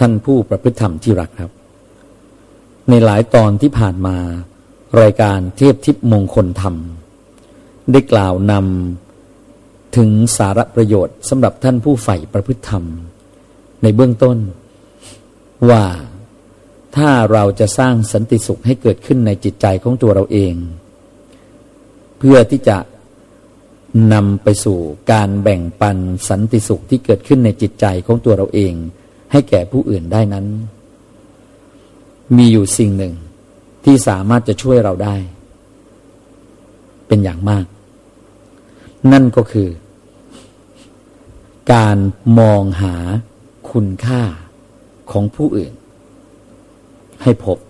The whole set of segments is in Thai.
ท่านผู้ประพฤติธรรมที่รักครับในหลายตอนที่ผ่านมารายการเทพทิพย์มงคลธรรมได้กล่าวนำถึงสาระประโยชน์สำหรับท่านผู้ใฝ่ประพฤติธรรมในเบื้องต้นว่าถ้าเราจะสร้างสันติสุขให้เกิดขึ้นในจิตใจของตัวเราเองเพื่อที่จะนำไปสู่การแบ่งปันสันติสุขที่เกิดขึ้นในจิตใจของตัวเราเองให้แก่ผู้อื่นได้นั้นมีอยู่สิ่งหนึ่งที่สามารถจะช่วยเราได้เป็นอย่างมากนั่นก็คือการมองหาคุณค่าของผู้อื่นให้พบ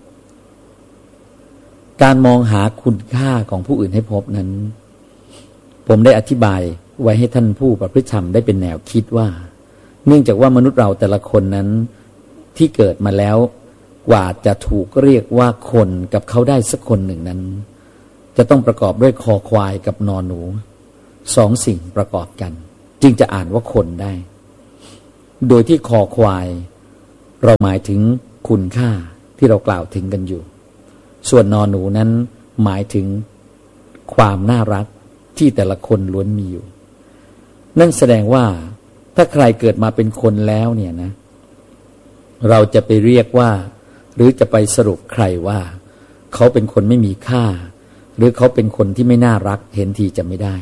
การมองหาคุณค่าของผู้อื่นให้พบนั้นผมได้อธิบายไว้ให้ท่านผู้ประพฤติธรรมได้เป็นแนวคิดว่าเนื่องจากว่ามนุษย์เราแต่ละคนนั้นที่เกิดมาแล้วกว่าจะถูกเรียกว่าคนกับเขาได้สักคนหนึ่งนั้นจะต้องประกอบด้วยคอควายกับนอหนูสองสิ่งประกอบกันจึงจะอ่านว่าคนได้โดยที่คอควายเราหมายถึงคุณค่าที่เรากล่าวถึงกันอยู่ส่วนนอหนูนั้นหมายถึงความน่ารักที่แต่ละคนล้วนมีอยู่นั่นแสดงว่าถ้าใครเกิดมาเป็นคนแล้วเนี่ยนะเราจะไปเรียกว่าหรือจะไปสรุปใครว่าเขาเป็นคนไม่มีค่าหรือเขาเป็นคนที่ไม่น่ารักเห็นทีจะไม่ได้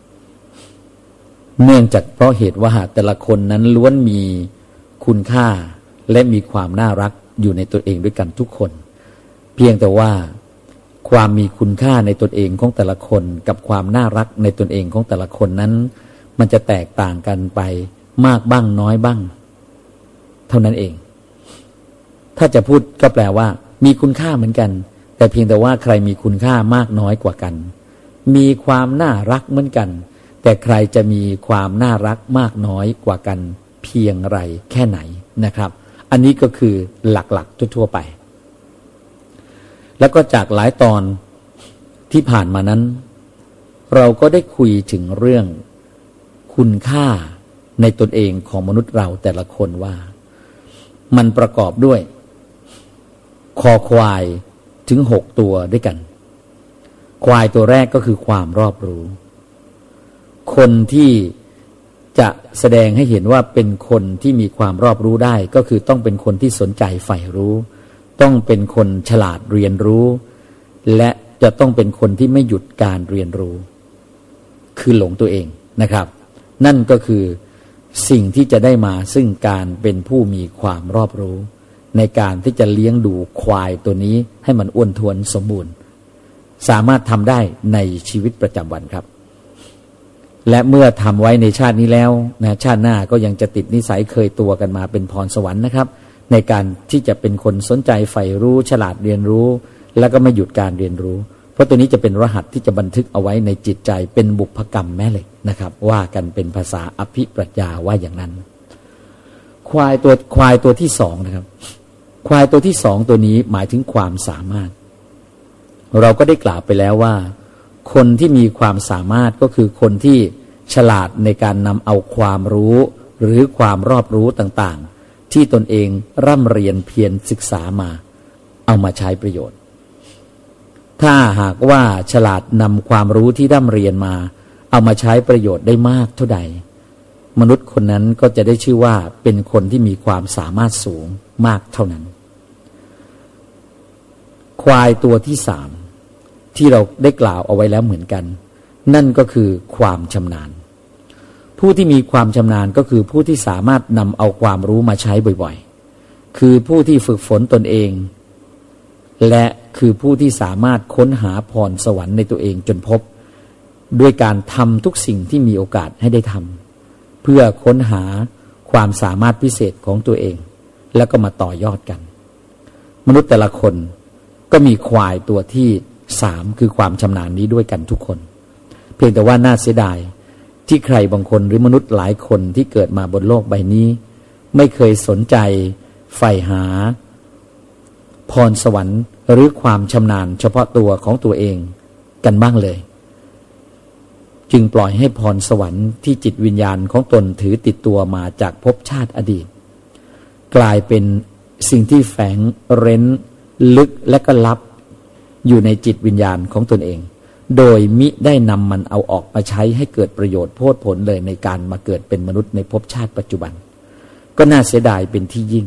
เนื่องจากเพราะเหตุว่าแต่ละคนนั้นล้วนมีคุณค่าและมีความน่ารักอยู่ในตัวเองด้วยกันทุกคนเพียงแต่ว่าความมีคุณค่าในตนเองของแต่ละคนกับความน่ารักในตนเองของแต่ละคนนั้นมันจะแตกต่างกันไปมากบ้างน้อยบ้างเท่านั้นเองถ้าจะพูดก็แปลว่ามีคุณค่าเหมือนกันแต่เพียงแต่ว่าใครมีคุณค่ามากน้อยกว่ากันมีความน่ารักเหมือนกันแต่ใครจะมีความน่ารักมากน้อยกว่ากันเพียงไรแค่ไหนนะครับอันนี้ก็คือหลักๆทั่วๆไปแล้วก็จากหลายตอนที่ผ่านมานั้นเราก็ได้คุยถึงเรื่องคุณค่าในตนเองของมนุษย์เราแต่ละคนว่ามันประกอบด้วยคอควายถึง6ตัวด้วยกันควายตัวแรกก็คือความรอบรู้คนที่จะแสดงให้เห็นว่าเป็นคนที่มีความรอบรู้ได้ก็คือต้องเป็นคนที่สนใจใฝ่รู้ต้องเป็นคนฉลาดเรียนรู้และจะต้องเป็นคนที่ไม่หยุดการเรียนรู้คือหลงตัวเองนะครับนั่นก็คือสิ่งที่จะได้มาซึ่งการเป็นผู้มีความรอบรู้ในการที่จะเลี้ยงดูควายตัวนี้ให้มันอ้วนท้วนสมบูรณ์สามารถทำได้ในชีวิตประจำวันครับและเมื่อทำไว้ในชาตินี้แล้วนะชาติหน้าก็ยังจะติดนิสัยเคยตัวกันมาเป็นพรสวรรค์นะครับในการที่จะเป็นคนสนใจใฝ่รู้ฉลาดเรียนรู้แล้วก็ไม่หยุดการเรียนรู้เพราะตัวนี้จะเป็นรหัสที่จะบันทึกเอาไว้ในจิตใจเป็นบุพกรรมแม่เหล็กนะครับว่ากันเป็นภาษาอภิปรัชญาว่าอย่างนั้นควายตัวที่สองนะครับควายตัวที่สองตัวนี้หมายถึงความสามารถเราก็ได้กล่าวไปแล้วว่าคนที่มีความสามารถก็คือคนที่ฉลาดในการนำเอาความรู้หรือความรอบรู้ต่างๆที่ตนเองร่ำเรียนเพียรศึกษามาเอามาใช้ประโยชน์ถ้าหากว่าฉลาดนำความรู้ที่ร่ำเรียนมาเอามาใช้ประโยชน์ได้มากเท่าใดมนุษย์คนนั้นก็จะได้ชื่อว่าเป็นคนที่มีความสามารถสูงมากเท่านั้นควายตัวที่สามที่เราได้กล่าวเอาไว้แล้วเหมือนกันนั่นก็คือความชำนาญผู้ที่มีความชำนาญก็คือผู้ที่สามารถนำเอาความรู้มาใช้บ่อยๆคือผู้ที่ฝึกฝนตนเองและคือผู้ที่สามารถค้นหาพรสวรรค์ในตัวเองจนพบด้วยการทำทุกสิ่งที่มีโอกาสให้ได้ทำเพื่อค้นหาความสามารถพิเศษของตัวเองแล้วก็มาต่อยอดกันมนุษย์แต่ละคนก็มีควายตัวที่สามคือความชำนาญนี้ด้วยกันทุกคนเพียงแต่ว่าน่าเสียดายที่ใครบางคนหรือมนุษย์หลายคนที่เกิดมาบนโลกใบนี้ไม่เคยสนใจใฝ่หาพรสวรรค์หรือความชำนาญเฉพาะตัวของตัวเองกันบ้างเลยจึงปล่อยให้พรสวรรค์ที่จิตวิญญาณของตนถือติดตัวมาจากภพชาติอดีตกลายเป็นสิ่งที่แฝงเร้นลึกและก็ลับอยู่ในจิตวิญญาณของตนเองโดยมิได้นำมันเอาออกมาใช้ให้เกิดประโยชน์โพดผลเลยในการมาเกิดเป็นมนุษย์ในภพชาติปัจจุบันก็น่าเสียดายเป็นที่ยิ่ง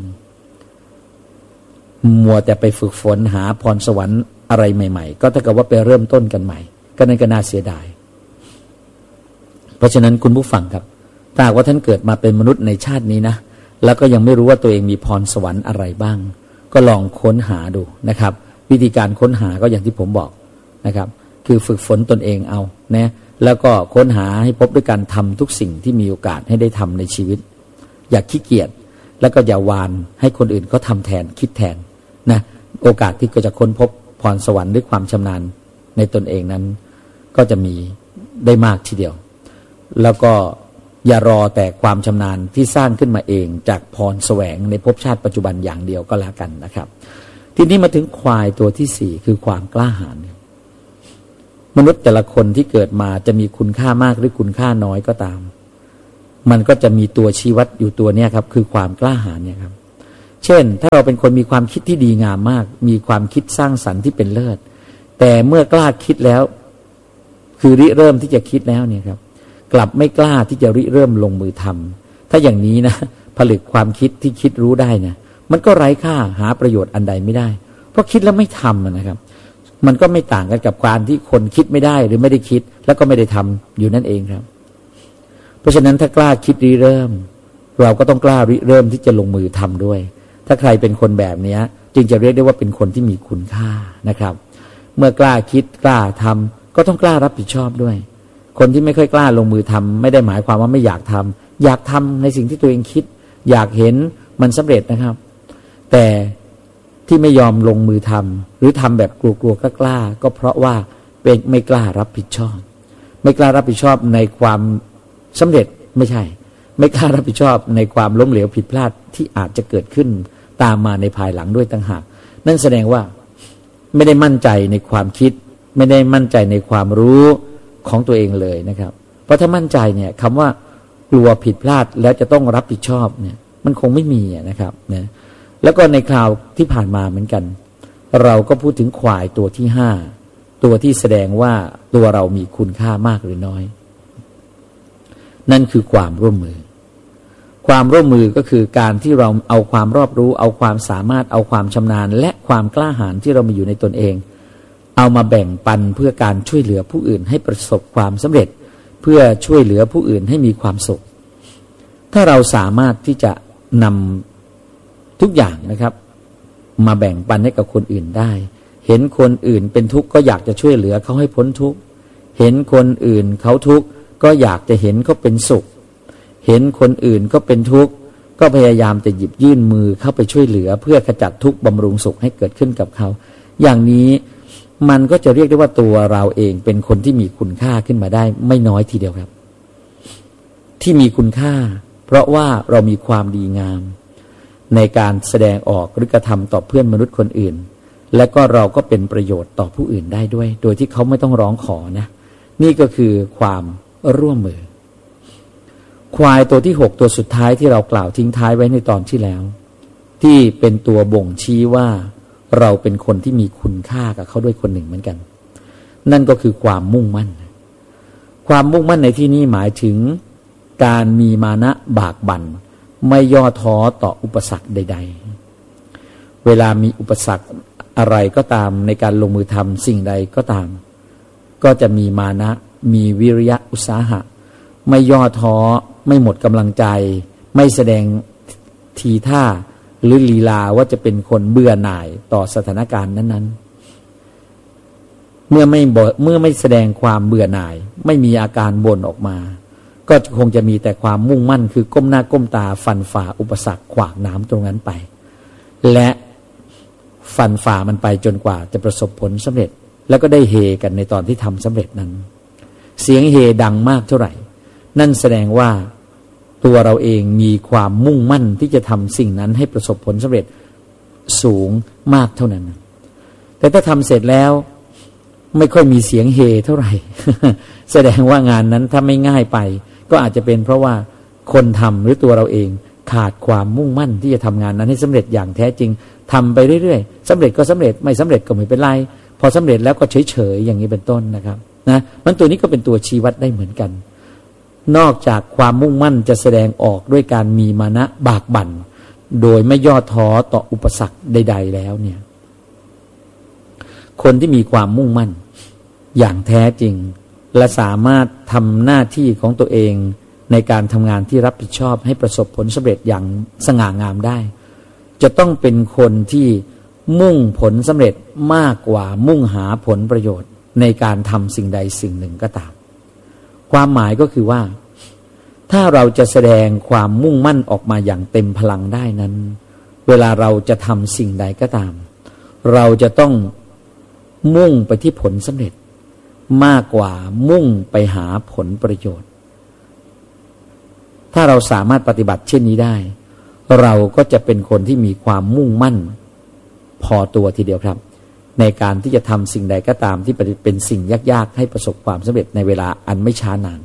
มัวแต่ไปฝึกฝนหาพรสวรรค์อะไรใหม่ๆก็เท่ากับว่าไปเริ่มต้นกันใหม่ก็นั่นก็น่าเสียดายเพราะฉะนั้นคุณผู้ฟังครับถ้าหากว่าท่านเกิดมาเป็นมนุษย์ในชาตินี้นะแล้วก็ยังไม่รู้ว่าตัวเองมีพรสวรรค์อะไรบ้างก็ลองค้นหาดูนะครับวิธีการค้นหาก็อย่างที่ผมบอกนะครับคือฝึกฝนตนเองเอานะแล้วก็ค้นหาให้พบด้วยการทำทุกสิ่งที่มีโอกาสให้ได้ทำในชีวิตอย่าขี้เกียจแล้วก็อย่าวานให้คนอื่นเขาทำแทนคิดแทนนะโอกาสที่จะค้นพบพรสวรรค์ด้วยความชำนาญในตนเองนั้นก็จะมีได้มากทีเดียวแล้วก็อย่ารอแต่ความชำนาญที่สร้างขึ้นมาเองจากพรแสวงในภพชาติปัจจุบันอย่างเดียวก็แล้วกันนะครับทีนี้มาถึงควายตัวที่สี่คือความกล้าหาญมนุษย์แต่ละคนที่เกิดมาจะมีคุณค่ามากหรือคุณค่าน้อยก็ตามมันก็จะมีตัวชี้วัดอยู่ตัวนี้ครับคือความกล้าหาญเนี่ยครับเช่นถ้าเราเป็นคนมีความคิดที่ดีงามมากมีความคิดสร้างสรรค์ที่เป็นเลิศแต่เมื่อกล้าคิดแล้วคือริเริ่มที่จะคิดแล้วเนี่ยครับกลับไม่กล้าที่จะริเริ่มลงมือทำถ้าอย่างนี้นะผลึกความคิดที่คิดรู้ได้เนี่ยมันก็ไร้ค่าหาประโยชน์อันใดไม่ได้เพราะคิดแล้วไม่ทำนะครับมันก็ไม่ต่างกันกับการที่คนคิดไม่ได้หรือไม่ได้คิดแล้วก็ไม่ได้ทำอยู่นั่นเองครับเพราะฉะนั้นถ้ากล้าคิดริเริ่มเราก็ต้องกล้าริเริ่มที่จะลงมือทำด้วยถ้าใครเป็นคนแบบนี้จึงจะเรียกได้ว่าเป็นคนที่มีคุณค่านะครับเมื่อกล้าคิดกล้าทำก็ต้องกล้ารับผิดชอบด้วยคนที่ไม่ค่อยกล้าลงมือทำไม่ได้หมายความว่าไม่อยากทำอยากทำในสิ่งที่ตัวเองคิดอยากเห็นมันสำเร็จนะครับแต่ที่ไม่ยอมลงมือทำหรือทำแบบกลัวๆกล้าก็เพราะว่าเป็นไม่กล้ารับผิดชอบไม่กล้ารับผิดชอบในความสำเร็จไม่ใช่ไม่กล้ารับผิดชอบในความล้มเหลวผิดพลาดที่อาจจะเกิดขึ้นตามมาในภายหลังด้วยต่างหากนั่นแสดงว่าไม่ได้มั่นใจในความคิดไม่ได้มั่นใจในความรู้ของตัวเองเลยนะครับเพราะถ้ามั่นใจเนี่ยคำว่ากลัวผิดพลาดแล้วจะต้องรับผิดชอบเนี่ยมันคงไม่มีนะครับนะแล้วก็ในคราวที่ผ่านมาเหมือนกันเราก็พูดถึงควายตัวที่ห้าตัวที่แสดงว่าตัวเรามีคุณค่ามากหรือน้อยนั่นคือความร่วมมือความร่วมมือก็คือการที่เราเอาความรอบรู้เอาความสามารถเอาความชำนาญและความกล้าหาญที่เรามีอยู่ในตนเองเอามาแบ่งปันเพื่อการช่วยเหลือผู้อื่นให้ประสบความสำเร็จเพื่อช่วยเหลือผู้อื่นให้มีความสุขถ้าเราสามารถที่จะนำทุกอย่างนะครับมาแบ่งปันให้กับคนอื่นได้เห็นคนอื่นเป็นทุกข์ก็อยากจะช่วยเหลือเขาให้พ้นทุกข์เห็นคนอื่นเขาทุกข์ก็อยากจะเห็นเขาเป็นสุขเห็นคนอื่นก็เป็นทุกข์ก็พยายามจะหยิบยื่นมือเข้าไปช่วยเหลือเพื่อขจัดทุกข์บำรุงสุขให้เกิดขึ้นกับเขาอย่างนี้มันก็จะเรียกได้ว่าตัวเราเองเป็นคนที่มีคุณค่าขึ้นมาได้ไม่น้อยทีเดียวครับที่มีคุณค่าเพราะว่าเรามีความดีงามในการแสดงออกหรือกระทำต่อเพื่อนมนุษย์คนอื่นและก็เราก็เป็นประโยชน์ต่อผู้อื่นได้ด้วยโดยที่เขาไม่ต้องร้องขอนะนี่ก็คือความร่วมมือควายตัวที่6ตัวสุดท้ายที่เรากล่าวทิ้งท้ายไว้ในตอนที่แล้วที่เป็นตัวบ่งชี้ว่าเราเป็นคนที่มีคุณค่ากับเขาด้วยคนหนึ่งเหมือนกันนั่นก็คือความมุ่งมั่นความมุ่งมั่นในที่นี้หมายถึงการมีมานะบากบั่นไม่ย่อท้อต่ออุปสรรคใดๆเวลามีอุปสรรคอะไรก็ตามในการลงมือทำสิ่งใดก็ตามก็จะมีมานะมีวิริยะอุตสาหะไม่ย่อท้อไม่หมดกำลังใจไม่แสดงทีท่าหรือลีลาว่าจะเป็นคนเบื่อหน่ายต่อสถานการณ์นั้นๆเมื่อไม่แสดงความเบื่อหน่ายไม่มีอาการบ่นออกมาก็คงจะมีแต่ความมุ่งมั่นคือก้มหน้าก้มตาฟันฝ่าอุปสรรคขวากน้ำตรงนั้นไปและฟันฝ่ามันไปจนกว่าจะประสบผลสำเร็จแล้วก็ได้เฮกันในตอนที่ทำสำเร็จนั้นเสียงเฮดังมากเท่าไหร่นั่นแสดงว่าตัวเราเองมีความมุ่งมั่นที่จะทำสิ่งนั้นให้ประสบผลสำเร็จสูงมากเท่านั้นแต่ถ้าทำเสร็จแล้วไม่ค่อยมีเสียงเฮเท่าไหร่ แสดงว่างานนั้นถ้าไม่ง่ายไปก็อาจจะเป็นเพราะว่าคนทำหรือตัวเราเองขาดความมุ่งมั่นที่จะทำงานนั้นให้สำเร็จอย่างแท้จริงทำไปเรื่อยๆสำเร็จก็สำเร็จไม่สำเร็จก็ไม่เป็นไรพอสำเร็จแล้วก็เฉยๆอย่างนี้เป็นต้นนะครับนะมันตัวนี้ก็เป็นตัวชี้วัดได้เหมือนกันนอกจากความมุ่งมั่นจะแสดงออกด้วยการมีมานะบากบั่นโดยไม่ย่อท้อต่ออุปสรรคใดๆแล้วเนี่ยคนที่มีความมุ่งมั่นอย่างแท้จริงและสามารถทำหน้าที่ของตัวเองในการทำงานที่รับผิดชอบให้ประสบผลสำเร็จอย่างสง่างามได้จะต้องเป็นคนที่มุ่งผลสำเร็จมากกว่ามุ่งหาผลประโยชน์ในการทำสิ่งใดสิ่งหนึ่งก็ตามความหมายก็คือว่าถ้าเราจะแสดงความมุ่งมั่นออกมาอย่างเต็มพลังได้นั้นเวลาเราจะทำสิ่งใดก็ตามเราจะต้องมุ่งไปที่ผลสำเร็จมากกว่ามุ่งไปหาผลประโยชน์ถ้าเราสามารถปฏิบัติเช่นนี้ได้เราก็จะเป็นคนที่มีความมุ่งมั่นพอตัวทีเดียวครับในการที่จะทำสิ่งใดก็ตามที่เป็นสิ่งยากๆให้ประสบความสำเร็จในเวลาอันไม่ช้านาน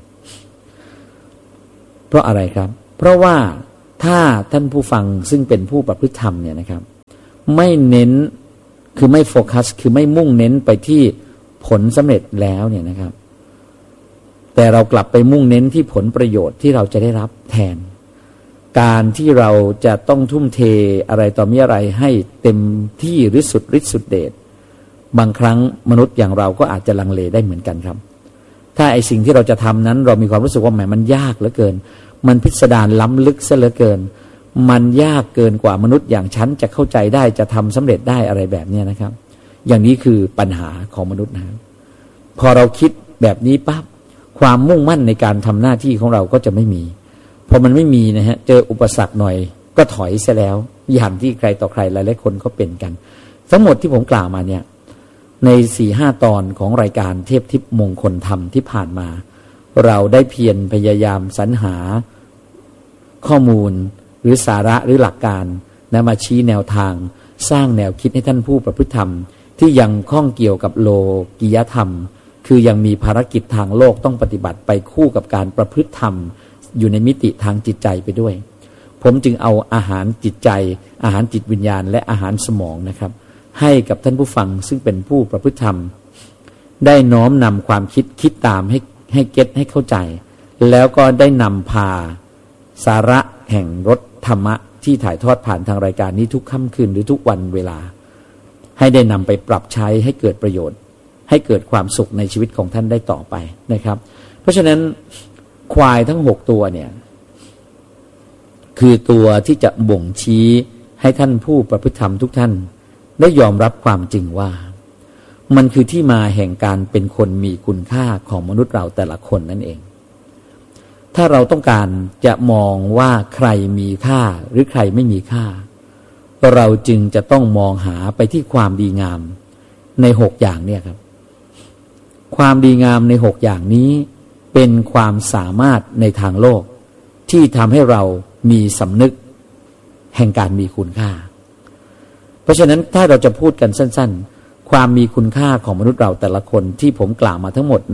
เพราะอะไรครับเพราะว่าถ้าท่านผู้ฟังซึ่งเป็นผู้ประพฤติธรรมเนี่ยนะครับไม่เน้นคือไม่โฟกัสคือไม่มุ่งเน้นไปที่ผลสำเร็จแล้วเนี่ยนะครับแต่เรากลับไปมุ่งเน้นที่ผลประโยชน์ที่เราจะได้รับแทนการที่เราจะต้องทุ่มเทอะไรต่อมีอะไรให้เต็มที่หรือสุดฤทธิ์สุดเดชบางครั้งมนุษย์อย่างเราก็อาจจะลังเลได้เหมือนกันครับถ้าไอสิ่งที่เราจะทำนั้นเรามีความรู้สึกว่าแหมมันยากเหลือเกินมันพิสดารล้ำลึกซะเหลือเกินมันยากเกินกว่ามนุษย์อย่างฉันจะเข้าใจได้จะทำสำเร็จได้อะไรแบบนี้นะครับอย่างนี้คือปัญหาของมนุษย์นะพอเราคิดแบบนี้ปั๊บความมุ่งมั่นในการทำหน้าที่ของเราก็จะไม่มีพอมันไม่มีนะฮะเจออุปสรรคหน่อยก็ถอยซะแล้วอย่างที่ใครต่อใครหลายๆคนก็เป็นกันทั้งหมดที่ผมกล่าวมาเนี่ยใน 4-5 ตอนของรายการเทพทิพย์มงคลธรรมที่ผ่านมาเราได้เพียรพยายามสรรหาข้อมูลหรือสาระหรือหลักการนะมาชี้แนวทางสร้างแนวคิดให้ท่านผู้ประพฤติธรรมที่ยังข้องเกี่ยวกับโลกิยธรรมคือยังมีภารกิจทางโลกต้องปฏิบัติไปคู่กับการประพฤติธรรมอยู่ในมิติทางจิตใจไปด้วยผมจึงเอาอาหารจิตใจอาหารจิตวิญญาณและอาหารสมองนะครับให้กับท่านผู้ฟังซึ่งเป็นผู้ประพฤติธรรมได้น้อมนำความคิดตามให้เก็ตให้เข้าใจแล้วก็ได้นำพาสาระแห่งรสธรรมะที่ถ่ายทอดผ่านทางรายการนี้ทุกค่ำคืนหรือทุกวันเวลาให้ได้นำไปปรับใช้ให้เกิดประโยชน์ให้เกิดความสุขในชีวิตของท่านได้ต่อไปนะครับเพราะฉะนั้นควายทั้ง6ตัวเนี่ยคือตัวที่จะบ่งชี้ให้ท่านผู้ประพฤติธรรมทุกท่านได้ยอมรับความจริงว่ามันคือที่มาแห่งการเป็นคนมีคุณค่าของมนุษย์เราแต่ละคนนั่นเองถ้าเราต้องการจะมองว่าใครมีค่าหรือใครไม่มีค่าเราจึงจะต้องมองหาไปที่ความดีงามใน6อย่างเนี่ยครับความดีงามใน6อย่างนี้เป็นความสามารถในทางโลกที่ทำให้เรามีสำนึกแห่งการมีคุณค่าเพราะฉะนั้นถ้าเราจะพูดกันสั้นๆความมีคุณค่าของมนุษย์เราแต่ละคนที่ผมกล่าวมาทั้งหมดใน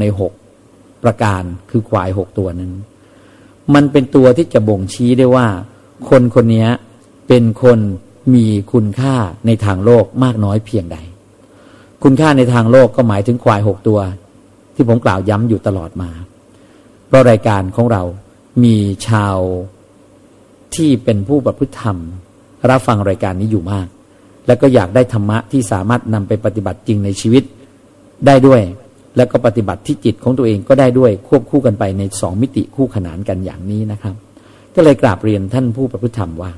6ประการคือควาย6ตัวนั้นมันเป็นตัวที่จะบ่งชี้ได้ว่าคนคนนี้เป็นคนมีคุณค่าในทางโลกมากน้อยเพียงใดคุณค่าในทางโลกก็หมายถึงควาย6ตัวที่ผมกล่าวย้ำอยู่ตลอดมาเพราะรายการของเรามีชาวที่เป็นผู้ประพฤติธรรมรับฟังรายการนี้อยู่มากและก็อยากได้ธรรมะที่สามารถนำไปปฏิบัติจริงในชีวิตได้ด้วยแล้วก็ปฏิบัติที่จิตของตัวเองก็ได้ด้วยควบคู่กันไปใน2มิติคู่ขนานกันอย่างนี้นะครับก็เลยกราบเรียนท่านผู้ประพฤติธรรมว่า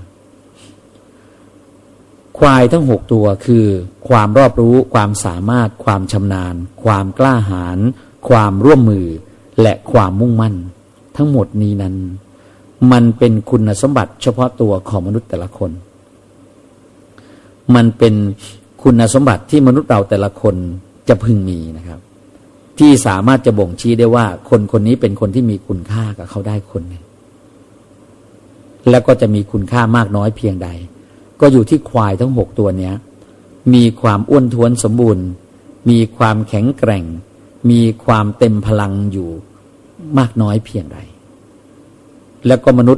ควายทั้ง6ตัวคือความรอบรู้ความสามารถความชำนาญความกล้าหาญความร่วมมือและความมุ่งมั่นทั้งหมดนี้นั้นมันเป็นคุณสมบัติเฉพาะตัวของมนุษย์แต่ละคนมันเป็นคุณสมบัติที่มนุษย์เราแต่ละคนจะพึงมีนะครับที่สามารถจะบ่งชี้ได้ว่าคนคนนี้เป็นคนที่มีคุณค่ากับเขาได้คนหนึ่งแล้วก็จะมีคุณค่ามากน้อยเพียงใดก็อยู่ที่ควายทั้ง6ตัวเนี้ยมีความอ้วนท้วนสมบูรณ์มีความแข็งแกร่งมีความเต็มพลังอยู่มากน้อยเพียงใดแล้วก็มนุษย์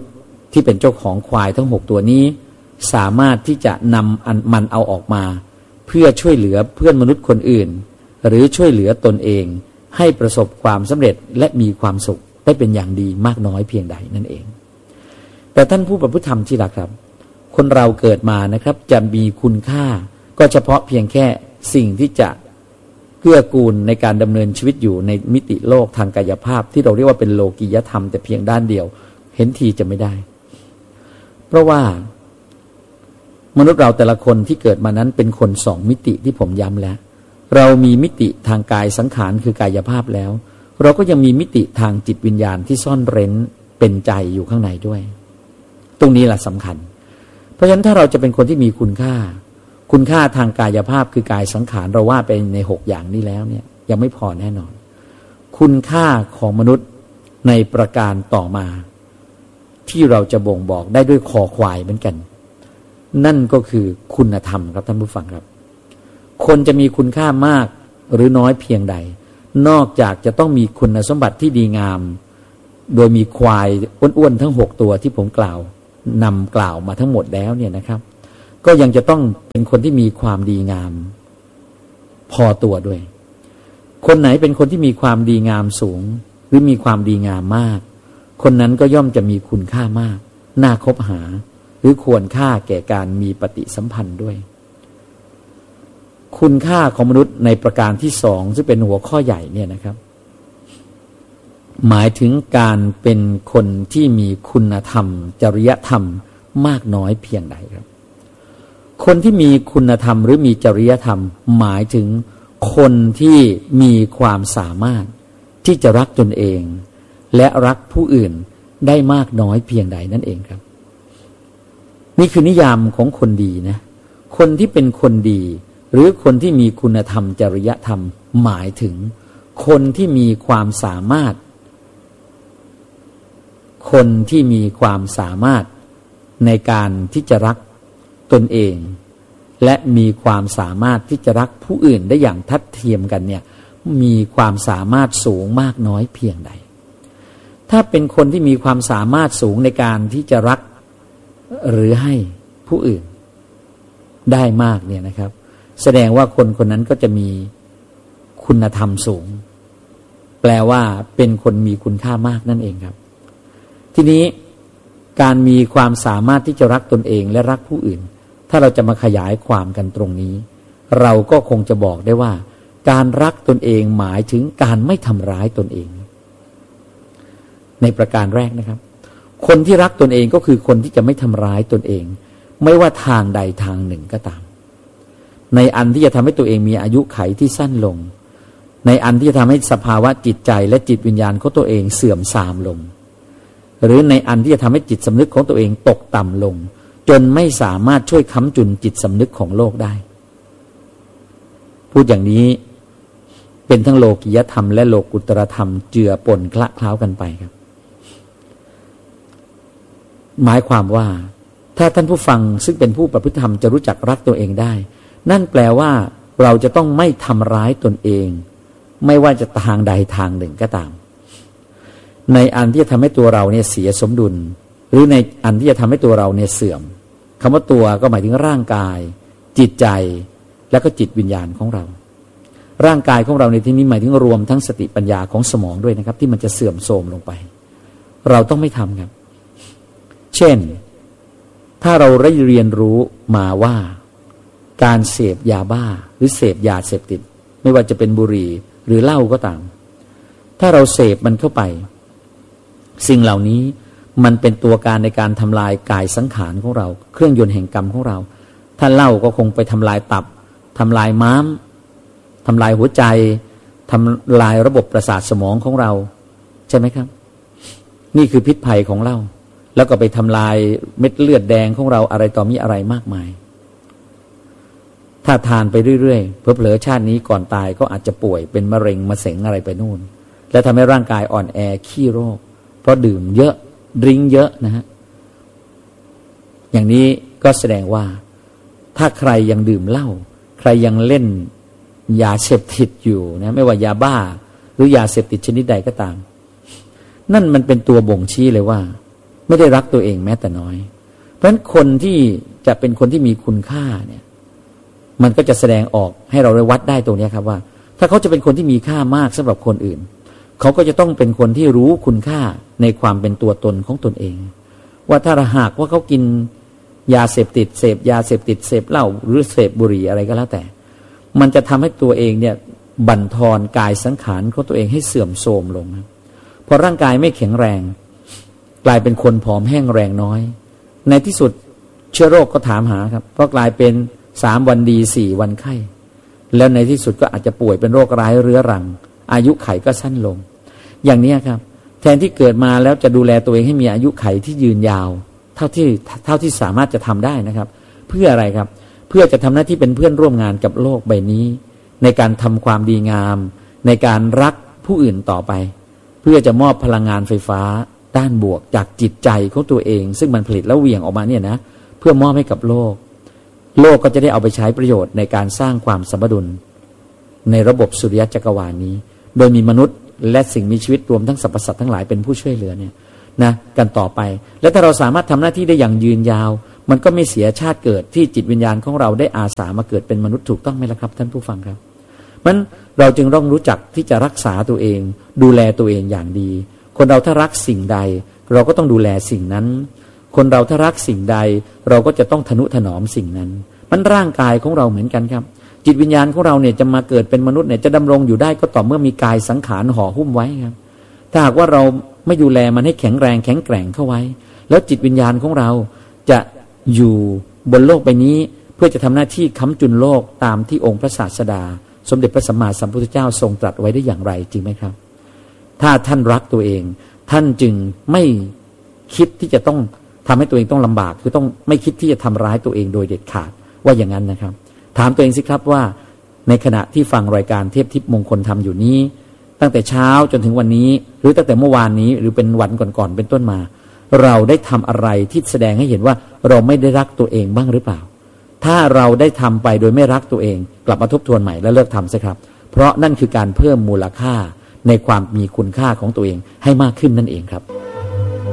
ที่เป็นเจ้าของควายทั้ง6ตัวนี้สามารถที่จะนำมันเอาออกมาเพื่อช่วยเหลือเพื่อนมนุษย์คนอื่นหรือช่วยเหลือตนเองให้ประสบความสำเร็จและมีความสุขได้เป็นอย่างดีมากน้อยเพียงใดนั่นเองแต่ท่านผู้ประพฤติธรรมที่รักครับคนเราเกิดมานะครับจะมีคุณค่าก็เฉพาะเพียงแค่สิ่งที่จะเกื้อกูลในการดำเนินชีวิตอยู่ในมิติโลกทางกายภาพที่เราเรียกว่าเป็นโลกียธรรมแต่เพียงด้านเดียวเห็นทีจะไม่ได้เพราะว่ามนุษย์เราแต่ละคนที่เกิดมานั้นเป็นคน2มิติที่ผมย้ำแล้วเรามีมิติทางกายสังขารคือกายภาพแล้วเราก็ยังมีมิติทางจิตวิญญาณที่ซ่อนเร้นเป็นใจอยู่ข้างในด้วยตรงนี้แหละสำคัญเพราะฉะนั้นถ้าเราจะเป็นคนที่มีคุณค่าทางกายภาพคือกายสังขารเราว่าไปใน6อย่างนี้แล้วเนี่ยยังไม่พอแน่นอนคุณค่าของมนุษย์ในประการต่อมาที่เราจะบ่งบอกได้ด้วยคอควายเหมือนกันนั่นก็คือคุณธรรมครับท่านผู้ฟังครับคนจะมีคุณค่ามากหรือน้อยเพียงใดนอกจากจะต้องมีคุณสมบัติที่ดีงามโดยมีควายอ้วนๆทั้ง6ตัวที่ผมกล่าวนำกล่าวมาทั้งหมดแล้วเนี่ยนะครับก็ยังจะต้องเป็นคนที่มีความดีงามพอตัวด้วยคนไหนเป็นคนที่มีความดีงามสูงหรือมีความดีงามมากคนนั้นก็ย่อมจะมีคุณค่ามากน่าคบหาหรือควรค่าแก่การมีปฏิสัมพันธ์ด้วยคุณค่าของมนุษย์ในประการที่2ซึ่งเป็นหัวข้อใหญ่เนี่ยนะครับหมายถึงการเป็นคนที่มีคุณธรรมจริยธรรมมากน้อยเพียงใดครับคนที่มีคุณธรรมหรือมีจริยธรรมหมายถึงคนที่มีความสามารถที่จะรักตนเองและรักผู้อื่นได้มากน้อยเพียงใดนั่นเองครับนี่คือนิยามของคนดีนะคนที่เป็นคนดีหรือคนที่มีคุณธรรมจริยธรรมหมายถึงคนที่มีความสามารถในการที่จะรักตนเองและมีความสามารถที่จะรักผู้อื่นได้อย่างทัดเทียมกันเนี่ยมีความสามารถสูงมากน้อยเพียงใดถ้าเป็นคนที่มีความสามารถสูงในการที่จะรักหรือให้ผู้อื่นได้มากเนี่ยนะครับแสดงว่าคนคนนั้นก็จะมีคุณธรรมสูงแปลว่าเป็นคนมีคุณค่ามากนั่นเองครับทีนี้การมีความสามารถที่จะรักตนเองและรักผู้อื่นถ้าเราจะมาขยายความกันตรงนี้เราก็คงจะบอกได้ว่าการรักตนเองหมายถึงการไม่ทำร้ายตนเองในประการแรกนะครับคนที่รักตนเองก็คือคนที่จะไม่ทำร้ายตนเองไม่ว่าทางใดทางหนึ่งก็ตามในอันที่จะทำให้ตัวเองมีอายุไขที่สั้นลงในอันที่จะทำให้สภาวะจิตใจและจิตวิญญาณของตัวเองเสื่อมทรามลงหรือในอันที่จะทำให้จิตสำนึกของตัวเองตกต่ำลงจนไม่สามารถช่วยค้ำจุนจิตสำนึกของโลกได้พูดอย่างนี้เป็นทั้งโลกิยธรรมและโลกุตรธรรมเจือปนคละเคล้ากันไปครับหมายความว่าถ้าท่านผู้ฟังซึ่งเป็นผู้ประพฤติธรรมจะรู้จักรักตัวเองได้นั่นแปลว่าเราจะต้องไม่ทำร้ายตนเองไม่ว่าจะทางใดทางหนึ่งก็ตามในอันที่จะทำให้ตัวเราเนี่ยเสียสมดุลหรือในอันที่จะทำให้ตัวเราเนี่ยเสื่อมคำว่าตัวก็หมายถึงร่างกายจิตใจและก็จิตวิญญาณของเราร่างกายของเราในที่นี้หมายถึงรวมทั้งสติปัญญาของสมองด้วยนะครับที่มันจะเสื่อมโทรมลงไปเราต้องไม่ทำครับเช่นถ้าเราได้เรียนรู้มาว่าการเสพยาบ้าหรือเสพยาเสพติดไม่ว่าจะเป็นบุหรี่หรือเหล้าก็ตามถ้าเราเสพมันเข้าไปสิ่งเหล่านี้มันเป็นตัวการในการทำลายกายสังขารของเราเครื่องยนต์แห่งกรรมของเราถ้าเหล้าก็คงไปทำลายตับทำลายม้ามทำลายหัวใจทำลายระบบประสาทสมองของเราใช่ไหมครับนี่คือพิษภัยของเหล้าแล้วก็ไปทำลายเม็ดเลือดแดงของเราอะไรต่อมีอะไรมากมายถ้าทานไปเรื่อยๆเผลอๆชาตินี้ก่อนตายก็อาจจะป่วยเป็นมะเร็งมะเส็งอะไรไปนู่นและทำให้ร่างกายอ่อนแอขี้โรคเพราะดื่มเยอะดื่มเยอะนะฮะอย่างนี้ก็แสดงว่าถ้าใครยังดื่มเหล้าใครยังเล่นยาเสพติดอยู่นะไม่ว่ายาบ้าหรือยาเสพติดชนิดใดก็ตามนั่นมันเป็นตัวบ่งชี้เลยว่าไม่ได้รักตัวเองแม้แต่น้อยเพราะฉะนั้นคนที่จะเป็นคนที่มีคุณค่าเนี่ยมันก็จะแสดงออกให้เราได้วัดได้ตรงนี้ครับว่าถ้าเขาจะเป็นคนที่มีค่ามากสำหรับคนอื่นเขาก็จะต้องเป็นคนที่รู้คุณค่าในความเป็นตัวตนของตนเองว่าถ้าหากว่าเขากินยาเสพติดเสพยาเสพติดเสพเหล้าหรือเสพบุหรี่อะไรก็แล้วแต่มันจะทำให้ตัวเองเนี่ยบั่นทอนกายสังขารของตัวเองให้เสื่อมโทรมลงพอร่างกายไม่แข็งแรงกลายเป็นคนผอมแห้งแรงน้อยในที่สุดเชื้อโรคก็ถามหาครับก็กลายเป็น3 วันดี4 วันไข้แล้วในที่สุดก็อาจจะป่วยเป็นโรคร้ายเรื้อรังอายุไขก็สั้นลงอย่างนี้ครับแทนที่เกิดมาแล้วจะดูแลตัวเองให้มีอายุไขที่ยืนยาวเท่าที่สามารถจะทำได้นะครับเพื่ออะไรครับเพื่อจะทำหน้าที่เป็นเพื่อนร่วมงานกับโลกใบนี้ในการทำความดีงามในการรักผู้อื่นต่อไปเพื่อจะมอบพลังงานไฟฟ้าด้านบวกจากจิตใจของตัวเองซึ่งมันผลิตแล้วเหวี่ยงออกมาเนี่ยนะเพื่อมอบให้กับโลกก็จะได้เอาไปใช้ประโยชน์ในการสร้างความสมดุลในระบบสุริยะจักรวาลนี้โดยมีมนุษย์และสิ่งมีชีวิตรวมทั้งสรรพสัตว์ทั้งหลายเป็นผู้ช่วยเหลือเนี่ยนะกันต่อไปและถ้าเราสามารถทำหน้าที่ได้อย่างยืนยาวมันก็ไม่เสียชาติเกิดที่จิตวิญญาณของเราได้อาสามาเกิดเป็นมนุษย์ถูกต้องไหมล่ะครับท่านผู้ฟังครับมันเราจึงต้องรู้จักที่จะรักษาตัวเองดูแลตัวเองอย่างดีคนเราถ้ารักสิ่งใดเราก็ต้องดูแลสิ่งนั้นคนเราถ้ารักสิ่งใดเราก็จะต้องทนุถนอมสิ่งนั้นมันร่างกายของเราเหมือนกันครับจิตวิญญาณของเราเนี่ยจะมาเกิดเป็นมนุษย์เนี่ยจะดำรงอยู่ได้ก็ต่อเมื่อมีกายสังขารห่อหุ้มไว้ครับถ้าหากว่าเราไม่ดูแลมันให้แข็งแรงแข็งแกร่งเข้าไว้แล้วจิตวิญญาณของเราจะอยู่บนโลกใบนี้เพื่อจะทำหน้าที่ค้ำจุนโลกตามที่องค์พระศาสดาสมเด็จพระสัมมาสัมพุทธเจ้าทรงตรัสไว้ได้อย่างไรจริงไหมครับถ้าท่านรักตัวเองท่านจึงไม่คิดที่จะต้องทำให้ตัวเองต้องลำบากคือต้องไม่คิดที่จะทำร้ายตัวเองโดยเด็ดขาดว่าอย่างนั้นนะครับถามตัวเองสิครับว่าในขณะที่ฟังรายการเทพทิพย์มงคลธรรมอยู่นี้ตั้งแต่เช้าจนถึงวันนี้หรือตั้งแต่เมื่อวานนี้หรือเป็นวันก่อนๆเป็นต้นมาเราได้ทำอะไรที่แสดงให้เห็นว่าเราไม่ได้รักตัวเองบ้างหรือเปล่าถ้าเราได้ทำไปโดยไม่รักตัวเองกลับมาทบทวนใหม่และเลิกทำซะครับเพราะนั่นคือการเพิ่มมูลค่าในความมีคุณค่าของตัวเองให้มากขึ้นนั่นเองครับ